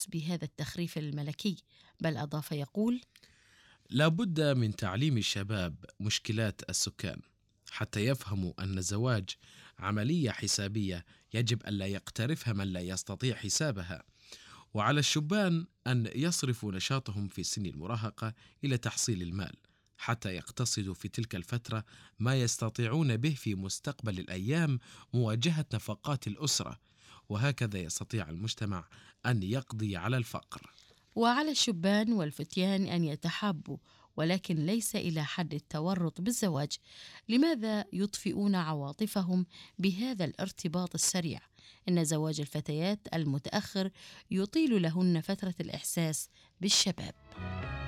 بهذا التخريف الملكي، بل أضاف يقول: لا بد من تعليم الشباب مشكلات السكان حتى يفهموا أن الزواج عملية حسابية يجب ألا يقترفها من لا يستطيع حسابها. وعلى الشبان أن يصرفوا نشاطهم في سن المراهقة إلى تحصيل المال حتى يقتصدوا في تلك الفترة ما يستطيعون به في مستقبل الأيام مواجهة نفقات الأسرة، وهكذا يستطيع المجتمع أن يقضي على الفقر. وعلى الشبان والفتيان أن يتحابوا، ولكن ليس إلى حد التورط بالزواج. لماذا يطفئون عواطفهم بهذا الارتباط السريع؟ إن زواج الفتيات المتأخر يطيل لهن فترة الإحساس بالشباب.